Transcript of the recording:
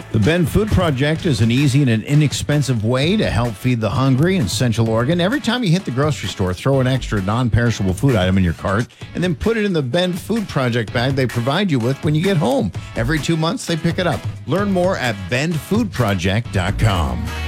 The Bend Food Project is an easy and an inexpensive way to help feed the hungry in Central Oregon. Every time you hit the grocery store, throw an extra non-perishable food item in your cart and then put it in the Bend Food Project bag they provide you with when you get home. Every 2 months, they pick it up. Learn more at bendfoodproject.com.